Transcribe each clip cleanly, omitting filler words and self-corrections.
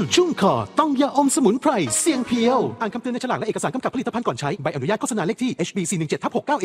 ชุ่มคอต้องยาอมสมุนไพรเสียงเพียวอ่านคำเตือนในฉลากและเอกสารกำกับผลิตภัณฑ์ก่อนใช้ใบอนุญาตโฆษณาเลขที่ HB417/69A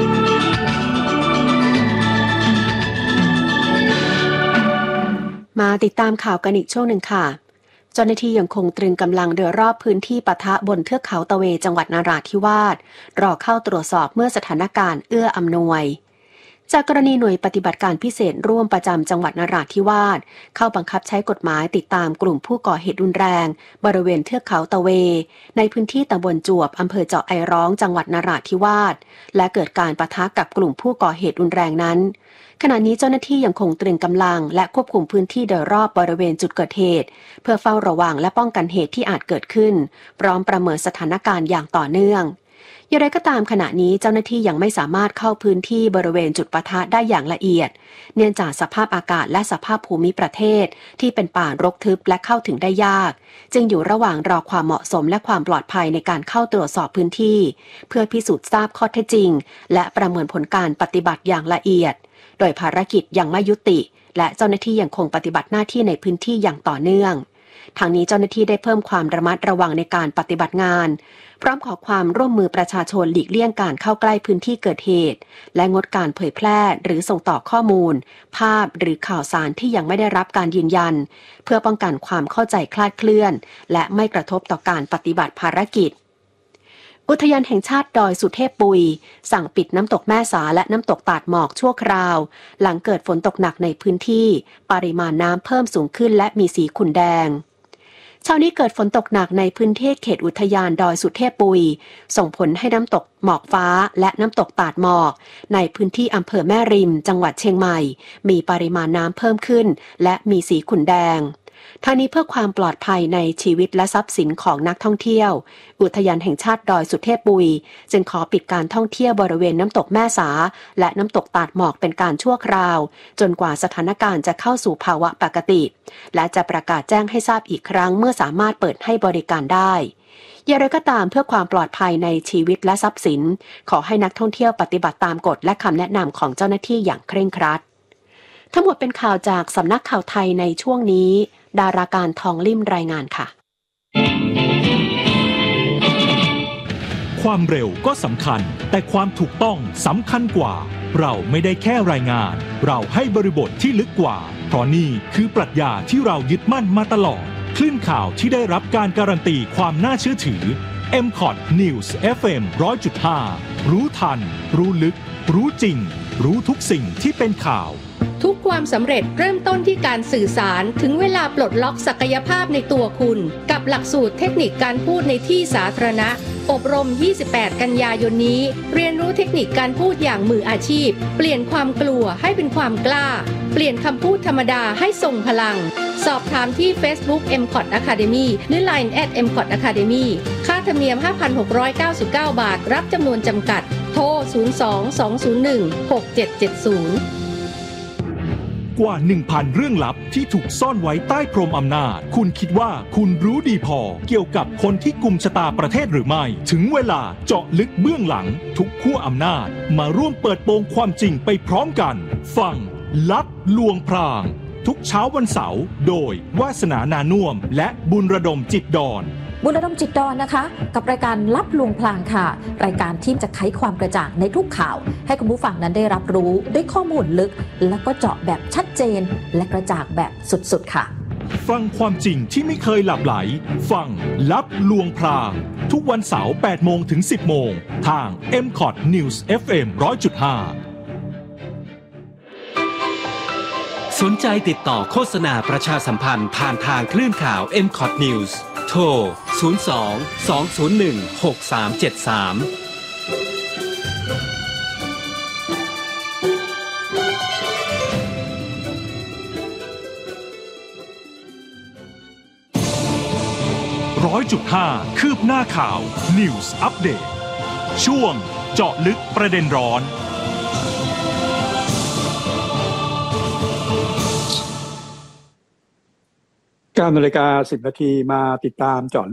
มาติดตามข่าวกันอีกช่วงหนึ่งค่ะเจ้าหน้าที่ยังคงตรึงกำลังโดยรอบพื้นที่ปะทะบนเทือกเขาตะเวจังหวัดนราธิวาสรอเข้าตรวจสอบเมื่อสถานการณ์เอื้ออำนวยจากกรณีหน่วยปฏิบัติการพิเศษร่วมประจำจังหวัดนราธิวาสเข้าบังคับใช้กฎหมายติดตามกลุ่มผู้ก่อเหตุรุนแรงบริเวณเทือกเขาตะเวในพื้นที่ตำบลจวบอำเภอเจาะไอร้องจังหวัดนราธิวาสและเกิดการปะทะกับกลุ่มผู้ก่อเหตุรุนแรงนั้นขณะนี้เจ้าหน้าที่ยังคงตรึงกำลังและควบคุมพื้นที่โดยรอบบริเวณจุดเกิดเหตุเพื่อเฝ้าระวังและป้องกันเหตุที่อาจเกิดขึ้นพร้อมประเมินสถานการณ์อย่างต่อเนื่องอย่างไรก็ตามขณะนี้เจ้าหน้าที่ยังไม่สามารถเข้าพื้นที่บริเวณจุดปะทะได้อย่างละเอียดเนื่องจากสภาพอากาศและสภาพภูมิประเทศที่เป็นป่ารกทึบและเข้าถึงได้ยากจึงอยู่ระหว่างรอความเหมาะสมและความปลอดภัยในการเข้าตรวจสอบพื้นที่เพื่อพิสูจน์ทราบข้อเท็จจริงและประเมินผลการปฏิบัติอย่างละเอียดโดยภารกิจยังไม่ยุติและเจ้าหน้าที่ยังคงปฏิบัติหน้าที่ในพื้นที่อย่างต่อเนื่องทางนี้เจ้าหน้าที่ได้เพิ่มความระมัดระวังในการปฏิบัติงานพร้อมขอความร่วมมือประชาชนหลีกเลี่ยงการเข้าใกล้พื้นที่เกิดเหตุและงดการเผยแพร่หรือส่งต่อข้อมูลภาพหรือข่าวสารที่ยังไม่ได้รับการยืนยันเพื่อป้องกันความเข้าใจคลาดเคลื่อนและไม่กระทบต่อการปฏิบัติภารกิจอุทยานแห่งชาติดอยสุเทพปุยสั่งปิดน้ำตกแม่สาและน้ำตกตาดหมอกชั่วคราวหลังเกิดฝนตกหนักในพื้นที่ปริมาณน้ำเพิ่มสูงขึ้นและมีสีขุ่นแดงเช้านี้เกิดฝนตกหนักในพื้นที่เขตอุทยานดอยสุเทพปุยส่งผลให้น้ำตกหมอกฟ้าและน้ำตกตาดหมอกในพื้นที่อำเภอแม่ริมจังหวัดเชียงใหม่มีปริมาณน้ำเพิ่มขึ้นและมีสีขุ่นแดงทั้งนี้เพื่อความปลอดภัยในชีวิตและทรัพย์สินของนักท่องเที่ยวอุทยานแห่งชาติดอยสุเทพปุยจึงขอปิดการท่องเที่ยวบริเวณน้ำตกแม่สาและน้ำตกตาดหมอกเป็นการชั่วคราวจนกว่าสถานการณ์จะเข้าสู่ภาวะปกติและจะประกาศแจ้งให้ทราบอีกครั้งเมื่อสามารถเปิดให้บริการได้อย่างไรก็ตามเพื่อความปลอดภัยในชีวิตและทรัพย์สินขอให้นักท่องเที่ยวปฏิบัติตามกฎและคำแนะนำของเจ้าหน้าที่อย่างเคร่งครัดทั้งหมดเป็นข่าวจากสำนักข่าวไทยในช่วงนี้ดาราการทองลิ่มรายงานค่ะความเร็วก็สำคัญแต่ความถูกต้องสำคัญกว่าเราไม่ได้แค่รายงานเราให้บริบทที่ลึกกว่าเพราะนี่คือปรัชญาที่เรายึดมั่นมาตลอดคลื่นข่าวที่ได้รับการการันตีความน่าเชื่อถือ MCOT News FM 100.5 รู้ทันรู้ลึกรู้จริงรู้ทุกสิ่งที่เป็นข่าวทุกความสำเร็จเริ่มต้นที่การสื่อสารถึงเวลาปลดล็อกศักยภาพในตัวคุณกับหลักสูตรเทคนิคการพูดในที่สาธารณะอบรม 28 กันยายนนี้เรียนรู้เทคนิคการพูดอย่างมืออาชีพเปลี่ยนความกลัวให้เป็นความกล้าเปลี่ยนคำพูดธรรมดาให้ทรงพลังสอบถามที่ Facebook MCOT Academy หรือ Line @MCOT Academy ค่าธรรมเนียม 5,699 บาทรับจำนวนจำกัดโทร 02-201-6770 กว่า 1,000 เรื่องลับที่ถูกซ่อนไว้ใต้พรมอำนาจคุณคิดว่าคุณรู้ดีพอเกี่ยวกับคนที่กุมชะตาประเทศหรือไม่ถึงเวลาเจาะลึกเบื้องหลังทุกขั้วอำนาจมาร่วมเปิดโปงความจริงไปพร้อมกันฟังลับลวงพรางทุกเช้าวันเสาร์โดยวาสนานานุ่มและบุญระดมจิตดอนบุญระดมจิตดอนนะคะกับรายการลับลวงพลางค่ะรายการที่จะไขความกระจ่างในทุกข่าวให้คุณผู้ฟังนั้นได้รับรู้ด้วยข้อมูลลึกแล้วก็เจาะแบบชัดเจนและกระจ่างแบบสุดๆค่ะฟังความจริงที่ไม่เคยหลับไหลฟังลับลวงพรางทุกวันเสาร์ 8 โมงถึง 10 โมงทาง MCOT News FM 100.5 สนใจติดต่อโฆษณาประชาสัมพันธ์ผ่านทางคลื่นข่าว MCOT Newsโทร 100.5 คืบหน้าข่าว News Update ช่วงเจาะลึกประเด็นร้อน 9:10 น.มาติดตามเจาะ